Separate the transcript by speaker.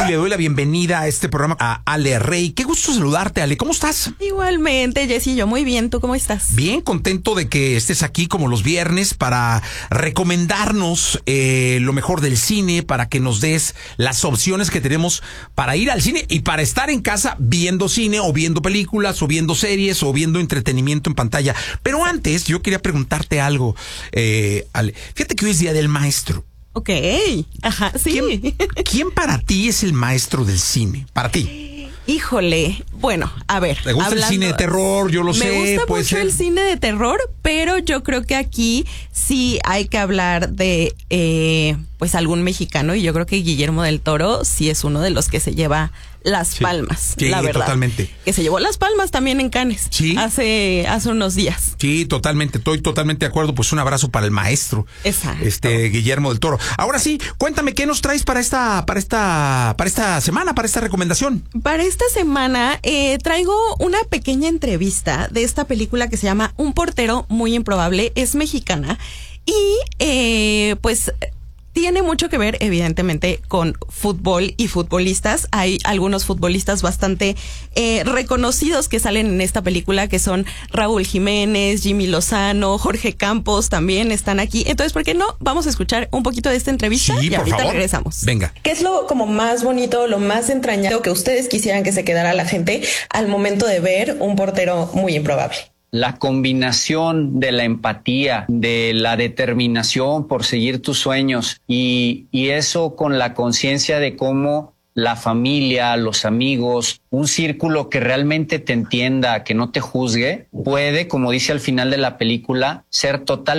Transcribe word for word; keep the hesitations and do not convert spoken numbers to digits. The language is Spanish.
Speaker 1: y le doy la bienvenida a este programa a Ale Rey. Qué gusto saludarte, Ale. ¿Cómo estás?
Speaker 2: Igualmente, Jessy, yo muy bien. ¿Tú cómo estás?
Speaker 1: Bien, contento de que estés aquí como los viernes para recomendarnos eh, lo mejor del cine, para que nos des las opciones que tenemos para ir al cine y para estar en casa viendo cine o viendo películas o viendo series o viendo entretenimiento en pantalla. Pero antes, yo quería preguntarte algo, eh, Ale. Fíjate que hoy es Día del Maestro.
Speaker 2: Ok, ajá, sí.
Speaker 1: ¿Quién, ¿Quién para ti es el maestro del cine? Para ti.
Speaker 2: Híjole, bueno, a ver.
Speaker 1: ¿Te gusta
Speaker 2: hablando,
Speaker 1: el cine de terror? Yo lo
Speaker 2: me
Speaker 1: sé.
Speaker 2: Me gusta
Speaker 1: puede
Speaker 2: mucho
Speaker 1: ser.
Speaker 2: el cine de terror, pero yo creo que aquí sí hay que hablar de eh, pues algún mexicano, y yo creo que Guillermo del Toro sí es uno de los que se lleva las
Speaker 1: Sí.
Speaker 2: palmas,
Speaker 1: Sí,
Speaker 2: la verdad.
Speaker 1: totalmente.
Speaker 2: Que se llevó las palmas también en Cannes.
Speaker 1: Sí.
Speaker 2: Hace, hace unos días.
Speaker 1: Sí, totalmente, estoy totalmente de acuerdo. Pues un abrazo para el maestro.
Speaker 2: Exacto.
Speaker 1: Este, Guillermo del Toro. Ahora sí, cuéntame qué nos traes para esta, para esta, para esta semana, para esta recomendación.
Speaker 2: Para esta semana eh, traigo una pequeña entrevista de esta película que se llama Un portero muy improbable. Es mexicana y eh, pues tiene mucho que ver, evidentemente, con fútbol y futbolistas. Hay algunos futbolistas bastante eh, reconocidos que salen en esta película, que son Raúl Jiménez, Jimmy Lozano, Jorge Campos también están aquí. Entonces, ¿por qué no? Vamos a escuchar un poquito de esta entrevista
Speaker 1: Sí,
Speaker 2: y
Speaker 1: por
Speaker 2: ahorita
Speaker 1: favor.
Speaker 2: regresamos.
Speaker 1: Venga.
Speaker 2: ¿Qué es lo como más bonito, lo más entrañado que ustedes quisieran que se quedara la gente al momento de ver Un portero muy improbable?
Speaker 3: La combinación de la empatía, de la determinación por seguir tus sueños y, y eso con la conciencia de cómo la familia, los amigos, un círculo que realmente te entienda, que no te juzgue, puede, como dice al final de la película, ser total